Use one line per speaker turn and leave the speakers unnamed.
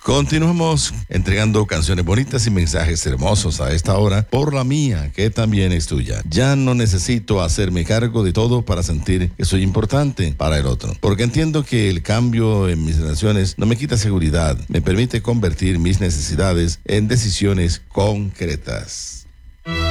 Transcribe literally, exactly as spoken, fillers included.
Continuamos entregando canciones bonitas y mensajes hermosos a esta hora por la mía, que también es tuya. Ya no necesito hacerme cargo de todo para sentir que soy importante para el otro, porque entiendo que el cambio en mis relaciones no me quita seguridad, me permite convertir mis necesidades en decisiones concretas.